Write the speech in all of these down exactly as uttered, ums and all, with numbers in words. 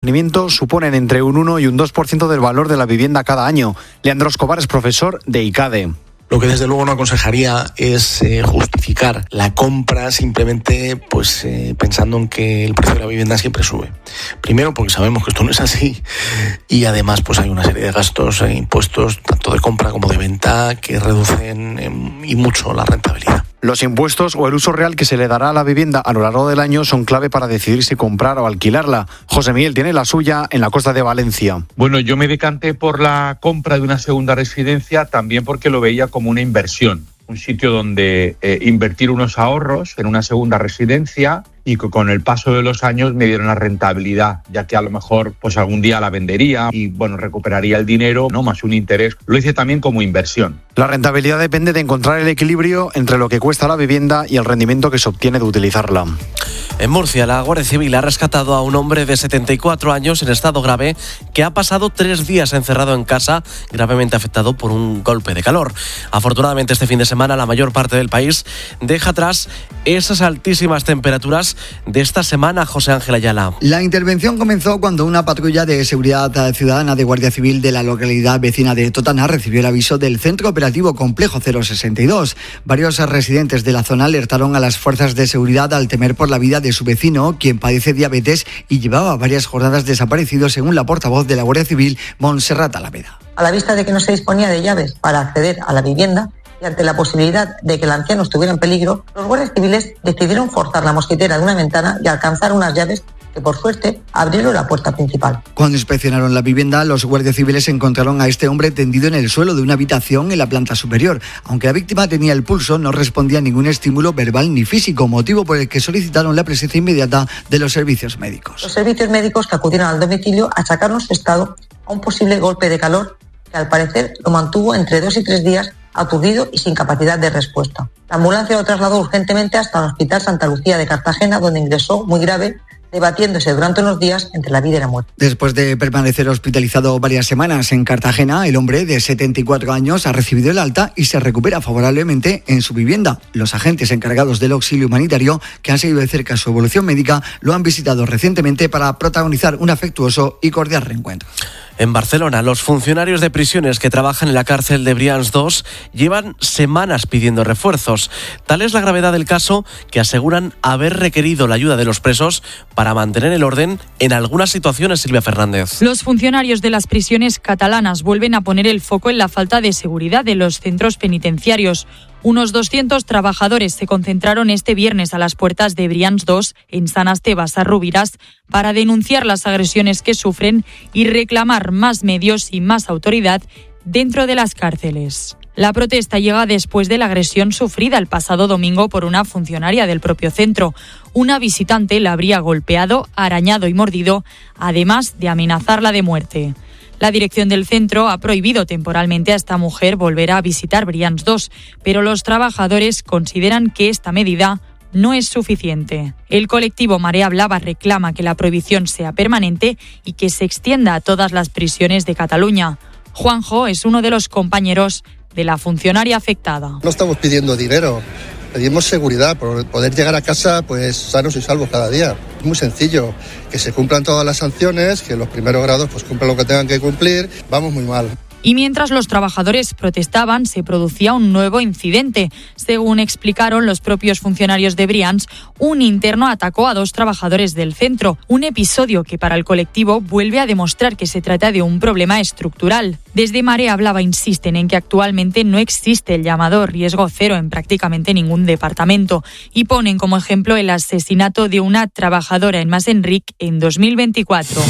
Los suponen entre un uno y un dos por ciento del valor de la vivienda cada año. Leandro Escobar es profesor de I C A D E. Lo que desde luego no aconsejaría es eh, justificar la compra simplemente pues eh, pensando en que el precio de la vivienda siempre sube. Primero porque sabemos que esto no es así y además pues hay una serie de gastos e impuestos tanto de compra como de venta que reducen eh, y mucho la rentabilidad. Los impuestos o el uso real que se le dará a la vivienda a lo largo del año son clave para decidir si comprar o alquilarla. José Miguel tiene la suya en la costa de Valencia. Bueno, yo me decanté por la compra de una segunda residencia también porque lo veía como una inversión. Un sitio donde eh, invertir unos ahorros en una segunda residencia y que con el paso de los años me dieron la rentabilidad, ya que a lo mejor pues algún día la vendería y bueno, recuperaría el dinero, no más un interés. Lo hice también como inversión. La rentabilidad depende de encontrar el equilibrio entre lo que cuesta la vivienda y el rendimiento que se obtiene de utilizarla. En Murcia, la Guardia Civil ha rescatado a un hombre de setenta y cuatro años en estado grave que ha pasado tres días encerrado en casa, gravemente afectado por un golpe de calor. Afortunadamente, este fin de semana la mayor parte del país deja atrás esas altísimas temperaturas de esta semana. José Ángel Ayala. La intervención comenzó cuando una patrulla de seguridad ciudadana de Guardia Civil de la localidad vecina de Totana recibió el aviso del Centro Operativo Complejo cero sesenta y dos. Varios residentes de la zona alertaron a las fuerzas de seguridad al temer por la vida de su vecino, quien padece diabetes y llevaba varias jornadas desaparecido, según la portavoz de la Guardia Civil, Montserrat Alaveda. A la vista de que no se disponía de llaves para acceder a la vivienda y ante la posibilidad de que el anciano estuviera en peligro, los guardias civiles decidieron forzar la mosquitera de una ventana y alcanzar unas llaves que por suerte abrieron la puerta principal. Cuando inspeccionaron la vivienda, los guardias civiles encontraron a este hombre tendido en el suelo de una habitación en la planta superior. Aunque la víctima tenía el pulso, no respondía a ningún estímulo verbal ni físico, motivo por el que solicitaron la presencia inmediata de los servicios médicos. Los servicios médicos que acudieron al domicilio achacaron su estado a un posible golpe de calor que al parecer lo mantuvo entre dos y tres días aturdido y sin capacidad de respuesta. La ambulancia lo trasladó urgentemente hasta el Hospital Santa Lucía de Cartagena, donde ingresó muy grave, debatiéndose durante unos días entre la vida y la muerte. Después de permanecer hospitalizado varias semanas en Cartagena, el hombre de setenta y cuatro años ha recibido el alta y se recupera favorablemente en su vivienda. Los agentes encargados del auxilio humanitario, que han seguido de cerca su evolución médica, lo han visitado recientemente para protagonizar un afectuoso y cordial reencuentro. En Barcelona, los funcionarios de prisiones que trabajan en la cárcel de Brians dos llevan semanas pidiendo refuerzos. Tal es la gravedad del caso que aseguran haber requerido la ayuda de los presos para mantener el orden en algunas situaciones. Silvia Fernández. Los funcionarios de las prisiones catalanas vuelven a poner el foco en la falta de seguridad de los centros penitenciarios. Unos doscientos trabajadores se concentraron este viernes a las puertas de Brians dos en San Estebas, a Rubirás, para denunciar las agresiones que sufren y reclamar más medios y más autoridad dentro de las cárceles. La protesta llega después de la agresión sufrida el pasado domingo por una funcionaria del propio centro. Una visitante la habría golpeado, arañado y mordido, además de amenazarla de muerte. La dirección del centro ha prohibido temporalmente a esta mujer volver a visitar Brians dos, pero los trabajadores consideran que esta medida no es suficiente. El colectivo Marea Blava reclama que la prohibición sea permanente y que se extienda a todas las prisiones de Cataluña. Juanjo es uno de los compañeros de la funcionaria afectada. No estamos pidiendo dinero, pedimos seguridad, por poder llegar a casa pues sanos y salvos cada día. Es muy sencillo, que se cumplan todas las sanciones, que los primeros grados pues cumplan lo que tengan que cumplir. Vamos muy mal. Y mientras los trabajadores protestaban, se producía un nuevo incidente. Según explicaron los propios funcionarios de Brians, un interno atacó a dos trabajadores del centro. Un episodio que para el colectivo vuelve a demostrar que se trata de un problema estructural. Desde Marea Blava insisten en que actualmente no existe el llamado riesgo cero en prácticamente ningún departamento y ponen como ejemplo el asesinato de una trabajadora en Mas-Enric en dos mil veinticuatro.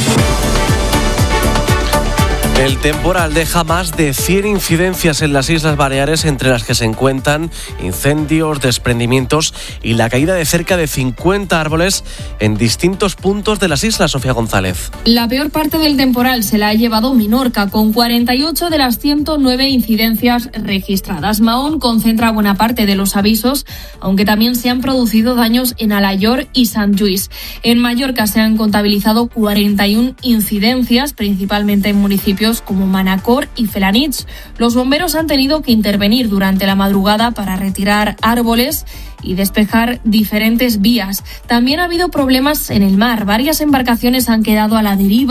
El temporal deja más de cien incidencias en las Islas Baleares, entre las que se encuentran incendios, desprendimientos y la caída de cerca de cincuenta árboles en distintos puntos de las islas. Sofía González. La peor parte del temporal se la ha llevado Menorca, con cuarenta y ocho de las ciento nueve incidencias registradas. Mahón concentra buena parte de los avisos, aunque también se han producido daños en Alayor y Sant Lluís. En Mallorca se han contabilizado cuarenta y una incidencias, principalmente en municipios municipios como Manacor y Felanitx. Los bomberos han tenido que intervenir durante la madrugada para retirar árboles y despejar diferentes vías. También ha habido problemas en el mar. Varias embarcaciones han quedado a la deriva